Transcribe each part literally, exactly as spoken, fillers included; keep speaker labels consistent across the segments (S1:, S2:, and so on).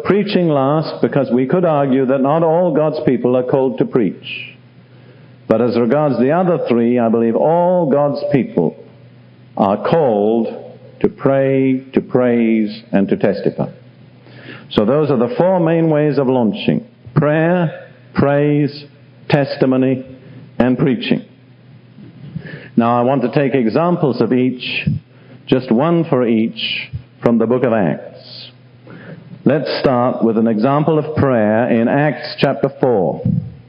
S1: preaching last because we could argue that not all God's people are called to preach. But as regards the other three, I believe all God's people are called to pray, to praise, and to testify. So those are the four main ways of launching: prayer, praise, testimony, and preaching. Now I want to take examples of each, just one for each, from the book of Acts. Let's start with an example of prayer in Acts chapter four.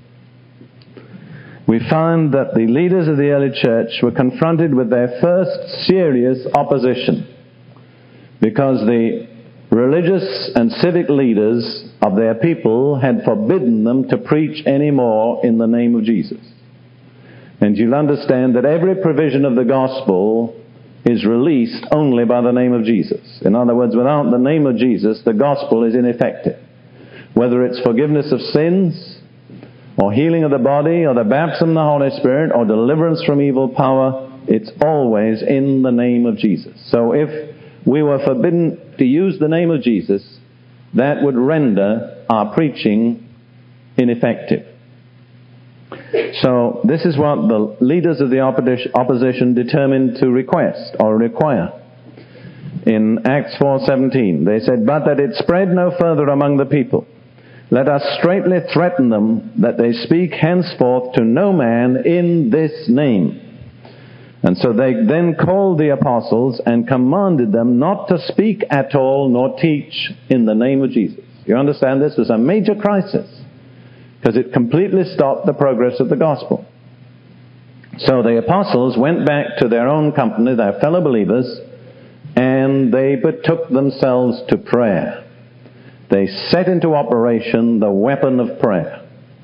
S1: We find that the leaders of the early church were confronted with their first serious opposition because the religious and civic leaders of their people had forbidden them to preach anymore in the name of Jesus. And you'll understand that every provision of the gospel is released only by the name of Jesus. In other words, without the name of Jesus, the gospel is ineffective. Whether it's forgiveness of sins, or healing of the body, or the baptism of the Holy Spirit, or deliverance from evil power, it's always in the name of Jesus. So if we were forbidden to use the name of Jesus, that would render our preaching ineffective. So this is what the leaders of the opposition determined to request or require. In Acts four seventeen, they said, "But that it spread no further among the people, let us straitly threaten them that they speak henceforth to no man in this name." And so they then called the apostles and commanded them not to speak at all nor teach in the name of Jesus. You understand, this was a major crisis because it completely stopped the progress of the gospel. So the apostles went back to their own company, their fellow believers, and they betook themselves to prayer. They set into operation the weapon of prayer.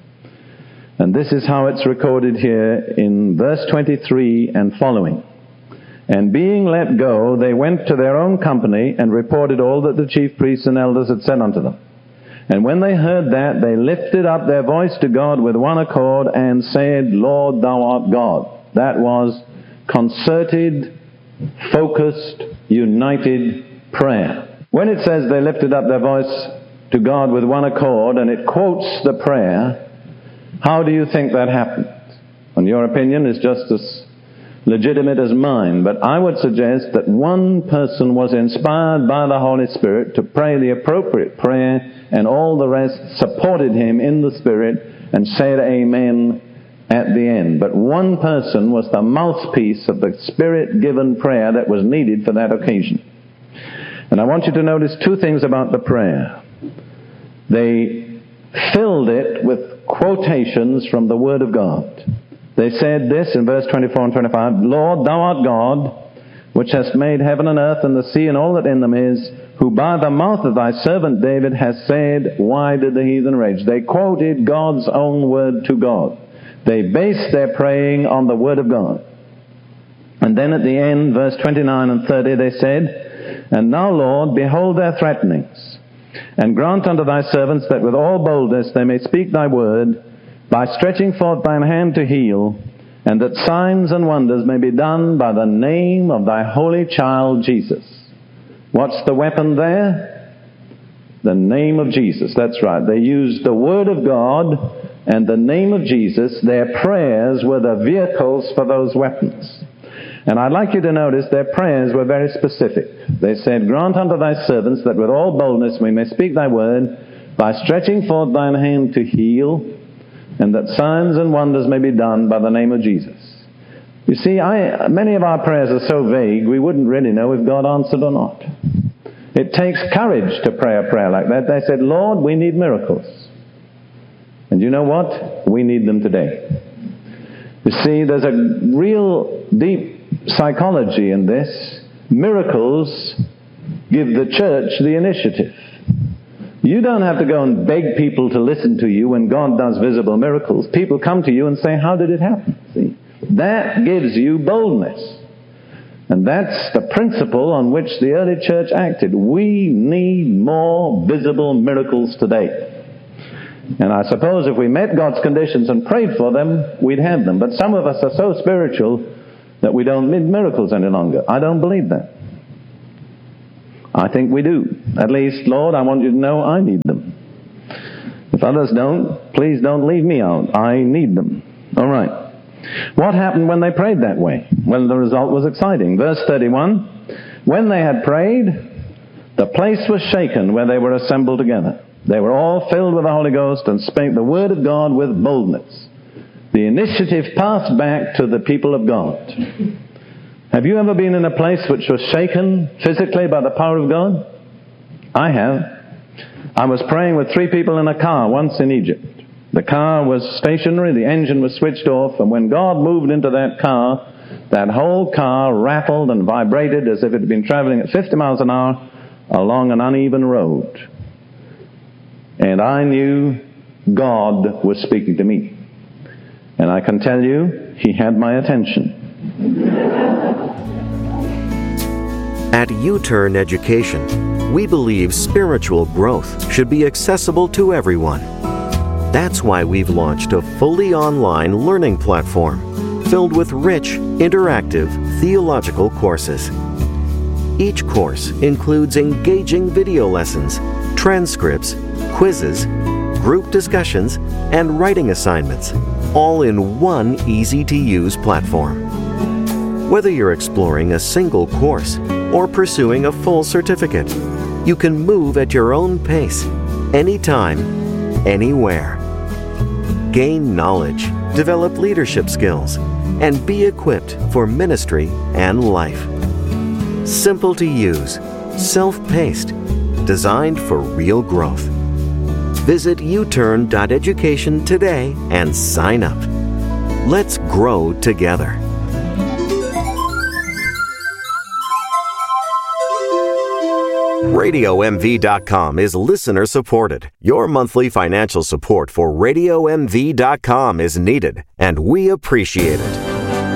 S1: And this is how it's recorded here in verse twenty-three and following. "And being let go, they went to their own company and reported all that the chief priests and elders had said unto them. And when they heard that, they lifted up their voice to God with one accord and said, Lord, thou art God." That was concerted, focused, united prayer. When it says they lifted up their voice to God with one accord, and it quotes the prayer, how do you think that happened? And your opinion is just as legitimate as mine, but I would suggest that one person was inspired by the Holy Spirit to pray the appropriate prayer, and all the rest supported him in the Spirit and said amen at the end. But one person was the mouthpiece of the Spirit-given prayer that was needed for that occasion. And I want you to notice two things about the prayer. They filled it with quotations from the Word of God. They said this in verse twenty-four and twenty-five, "Lord, thou art God, which hast made heaven and earth and the sea and all that in them is, who by the mouth of thy servant David has said, why did the heathen rage?" They quoted God's own word to God. They based their praying on the Word of God. And then at the end, verse twenty-nine and thirty, they said, "And now, Lord, behold their threatenings, and grant unto thy servants that with all boldness they may speak thy word, by stretching forth thine hand to heal, and that signs and wonders may be done by the name of thy holy child Jesus." What's the weapon there? The name of Jesus. That's right. They used the Word of God and the name of Jesus. Their prayers were the vehicles for those weapons. And I'd like you to notice their prayers were very specific. They said, "Grant unto thy servants that with all boldness we may speak thy word, by stretching forth thine hand to heal, and that signs and wonders may be done by the name of Jesus." You see, I, many of our prayers are so vague, we wouldn't really know if God answered or not. It takes courage to pray a prayer like that. They said, "Lord, we need miracles." And you know what? We need them today. You see, there's a real deep psychology in this. Miracles give the church the initiative. You don't have to go and beg people to listen to you when God does visible miracles. People come to you and say, "How did it happen?" See, that gives you boldness. And that's the principle on which the early church acted. We need more visible miracles today. And I suppose if we met God's conditions and prayed for them, we'd have them. But some of us are so spiritual that we don't need miracles any longer. I don't believe that. I think we do. At least, Lord, I want you to know I need them. If others don't, please don't leave me out. I need them. All right. What happened when they prayed that way? Well, the result was exciting. Verse thirty-one, when they had prayed, the place was shaken where they were assembled together. They were all filled with the Holy Ghost and spake the word of God with boldness. The initiative passed back to the people of God. Have you ever been in a place which was shaken physically by the power of God? I have. I was praying with three people in a car once in Egypt. The car was stationary, the engine was switched off, and when God moved into that car, that whole car rattled and vibrated as if it had been traveling at fifty miles an hour along an uneven road. And I knew God was speaking to me. And I can tell you, He had my attention.
S2: At U-Turn Education, we believe spiritual growth should be accessible to everyone. That's why we've launched a fully online learning platform filled with rich, interactive theological courses. Each course includes engaging video lessons, transcripts, quizzes, group discussions, and writing assignments, all in one easy-to-use platform. Whether you're exploring a single course or pursuing a full certificate, you can move at your own pace, anytime, anywhere. Gain knowledge, develop leadership skills, and be equipped for ministry and life. Simple to use, self-paced, designed for real growth. Visit u turn dot education today and sign up. Let's grow together. Radio M V dot com is listener supported. Your monthly financial support for Radio M V dot com is needed, and we appreciate it.